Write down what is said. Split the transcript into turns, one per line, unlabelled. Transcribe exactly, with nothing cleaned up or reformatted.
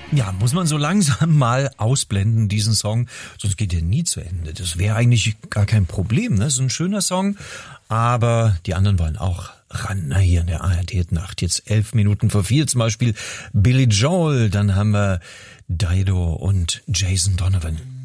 Ja, muss man so langsam mal ausblenden, diesen Song, sonst geht er nie zu Ende. Das wäre eigentlich gar kein Problem, ne? So ein schöner Song, aber die anderen wollen auch ran, na hier in der A R D-Nacht. Jetzt elf Minuten vor vier zum Beispiel Billy Joel, dann haben wir Dido und Jason Donovan.